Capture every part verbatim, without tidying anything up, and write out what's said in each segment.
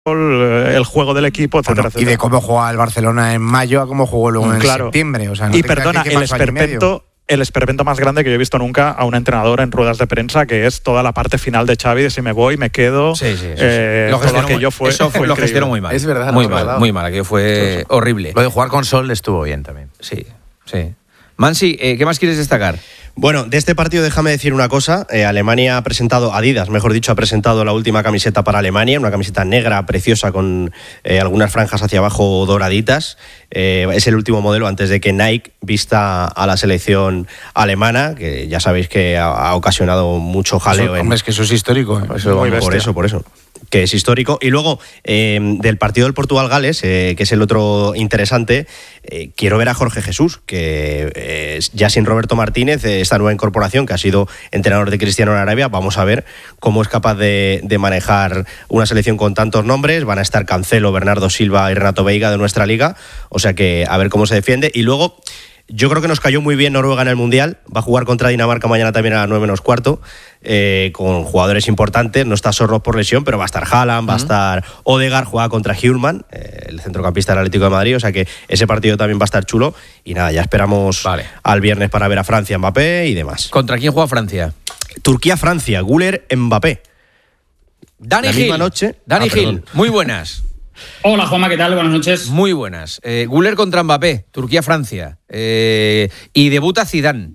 el juego del equipo, etcétera, bueno, etcétera. Y de cómo juega el Barcelona en mayo a cómo jugó luego en claro. septiembre. O sea, no y te perdona, que que el esperpento, el esperpento más grande que yo he visto nunca a un entrenador en ruedas de prensa, que es toda la parte final de Xavi, de si me voy, me quedo. Sí, sí, sí, eh, sí. Lo todo aquello muy, fue, eso fue, fue lo gestionó muy mal. Es verdad, muy no, mal, verdad. muy mal. Aquello fue horrible. Lo de jugar con Sol estuvo bien también. Sí, sí. Mansi, eh, ¿qué más quieres destacar? Bueno, de este partido déjame decir una cosa. Eh, Alemania ha presentado, Adidas, mejor dicho, ha presentado la última camiseta para Alemania, una camiseta negra preciosa con eh, algunas franjas hacia abajo doraditas. Eh, es el último modelo antes de que Nike vista a la selección alemana, que ya sabéis que ha, ha ocasionado mucho jaleo. Eso, en, hombre, es que eso es histórico. ¿eh? Eso, Muy por bestia. eso, por eso. Que es histórico. Y luego, eh, del partido del Portugal-Gales, eh, que es el otro interesante, eh, quiero ver a Jorge Jesús, que eh, ya sin Roberto Martínez, eh, esta nueva incorporación, que ha sido entrenador de Cristiano en Arabia, vamos a ver cómo es capaz de, de manejar una selección con tantos nombres. Van a estar Cancelo, Bernardo Silva y Renato Veiga de nuestra liga, o sea que a ver cómo se defiende. Y luego, yo creo que nos cayó muy bien Noruega en el Mundial. Va a jugar contra Dinamarca mañana también a las nueve menos cuarto, eh, con jugadores importantes. No está Sorloth por lesión, pero va a estar Haaland, va uh-huh. a estar Odegaard, juega contra Hjulman, eh, el centrocampista del Atlético de Madrid. O sea que ese partido también va a estar chulo. Y nada, ya esperamos vale. al viernes para ver a Francia, Mbappé y demás. ¿Contra quién juega Francia? Turquía-Francia, Güler, Mbappé. Dani La Gil. misma noche. Dani ah, Gil, muy buenas. Hola Juanma, ¿qué tal? Buenas noches. Muy buenas. Eh, Güler contra Mbappé, Turquía-Francia. Eh, y debuta Zidane.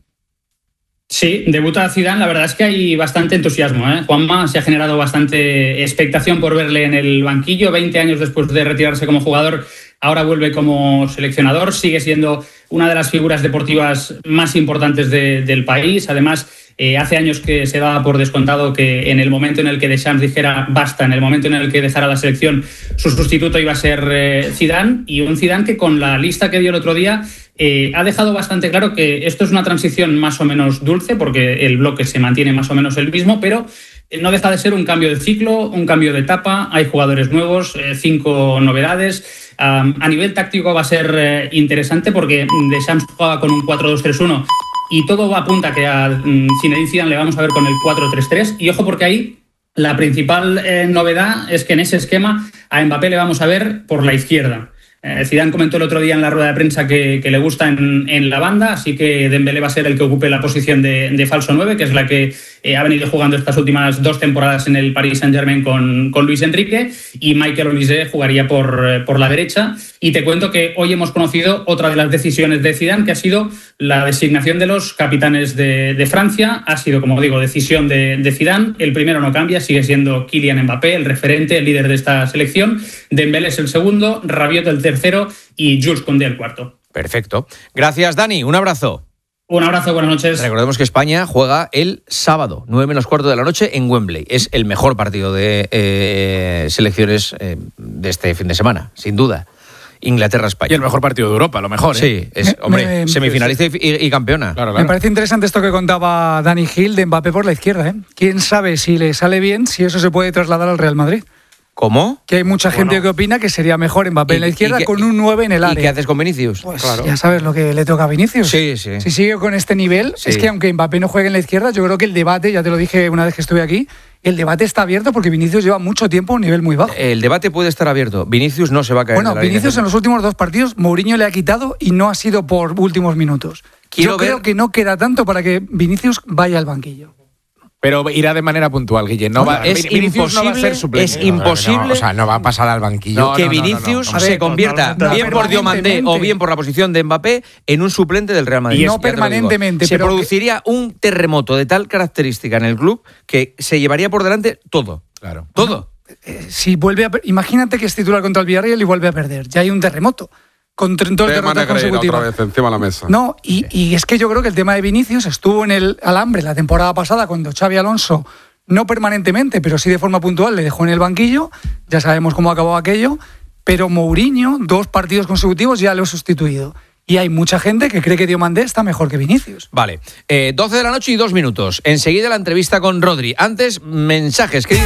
Sí, debuta Zidane. La verdad es que hay bastante entusiasmo, ¿eh? Juanma, se ha generado bastante expectación por verle en el banquillo. veinte años después de retirarse como jugador, ahora vuelve como seleccionador. Sigue siendo una de las figuras deportivas más importantes de, del país. Además, Eh, hace años que se daba por descontado que en el momento en el que Deschamps dijera basta, en el momento en el que dejara la selección, su sustituto iba a ser eh, Zidane, y un Zidane que con la lista que dio el otro día eh, ha dejado bastante claro que esto es una transición más o menos dulce, porque el bloque se mantiene más o menos el mismo, pero no deja de ser un cambio de ciclo, un cambio de etapa. Hay jugadores nuevos, eh, cinco novedades. Um, a nivel táctico va a ser eh, interesante, porque Deschamps juega con un cuatro dos tres uno y todo va a apunta que a um, Zinedine Zidane le vamos a ver con el cuatro tres tres. Y ojo, porque ahí la principal eh, novedad es que en ese esquema a Mbappé le vamos a ver por la izquierda. Eh, Zidane comentó el otro día en la rueda de prensa que, que le gusta en, en la banda, así que Dembélé va a ser el que ocupe la posición de, de falso nueve, que es la que eh, ha venido jugando estas últimas dos temporadas en el Paris Saint-Germain con, con Luis Enrique, y Michael Olise jugaría por, por la derecha. Y te cuento que hoy hemos conocido otra de las decisiones de Zidane, que ha sido la designación de los capitanes de, de Francia. Ha sido, como digo, decisión de, de Zidane. El primero no cambia, sigue siendo Kylian Mbappé, el referente, el líder de esta selección. Dembélé es el segundo, Rabiot el tercero y Jules Koundé el cuarto. Perfecto. Gracias, Dani. Un abrazo. Un abrazo, buenas noches. Recordemos que España juega el sábado, nueve menos cuarto de la noche, en Wembley. Es el mejor partido de eh, selecciones eh, de este fin de semana, sin duda. Inglaterra-España. Y el mejor partido de Europa, lo mejor, ¿eh? Sí, es, Me- hombre, me- semifinalista y, y campeona. Claro, Me claro. parece interesante esto que contaba Dani Gil de Mbappé por la izquierda, ¿eh? ¿Quién sabe si le sale bien, si eso se puede trasladar al Real Madrid? ¿Cómo? Que hay mucha gente Bueno. que opina que sería mejor Mbappé ¿Y- en la y izquierda qué- con un nueve en el ¿Y área. qué haces con Vinicius? Pues Claro. ya sabes lo que le toca a Vinicius. Sí, sí. Si sigue con este nivel, Sí. es que aunque Mbappé no juegue en la izquierda, yo creo que el debate, ya te lo dije una vez que estuve aquí, el debate está abierto porque Vinicius lleva mucho tiempo a un nivel muy bajo. El debate puede estar abierto. Vinicius no se va a caer. Bueno, de la Vinicius en alineación. los últimos dos partidos, Mourinho le ha quitado y no ha sido por últimos minutos. Quiero Yo ver- creo que no queda tanto para que Vinicius vaya al banquillo. Pero irá de manera puntual, Guille. No va, Es Vinicius no va a imposible, ser suplente. es imposible. No, o sea, no va a pasar al banquillo. No, que no, no, Vinicius no, no. A se ver, convierta totalmente. bien por Diomandé Permanentemente. o bien por la posición de Mbappé en un suplente del Real Madrid. Y no Ya te lo digo. permanentemente, Se pero que- produciría un terremoto de tal característica en el club que se llevaría por delante todo. Claro. Todo. Eh, si vuelve a per- imagínate que es titular contra el Villarreal y vuelve a perder. Ya hay un terremoto. Con tre- dos Tema derrotas Negreira consecutivas. otra vez encima de la mesa. No, y, y es que yo creo que el tema de Vinicius estuvo en el alambre la temporada pasada cuando Xavi Alonso, no permanentemente, pero sí de forma puntual, le dejó en el banquillo. Ya sabemos cómo acabó aquello. Pero Mourinho, dos partidos consecutivos, ya lo ha sustituido. Y hay mucha gente que cree que Diomandé está mejor que Vinicius. Vale. Eh, doce de la noche y dos minutos. Enseguida la entrevista con Rodri. Antes, mensajes. Querido